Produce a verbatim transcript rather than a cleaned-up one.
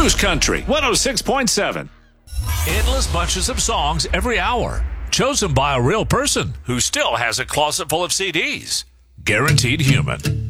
News Country one oh six point seven. Endless bunches of songs every hour, chosen by a real person who still has a closet full of C Ds. Guaranteed Human.